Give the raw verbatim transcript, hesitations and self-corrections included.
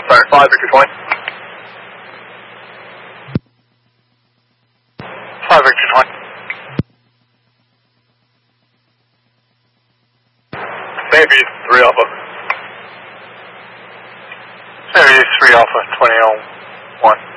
Siren five, Victor twenty. five, Victor twenty. Maybe three Alpha. Maybe three Alpha, twenty oh one.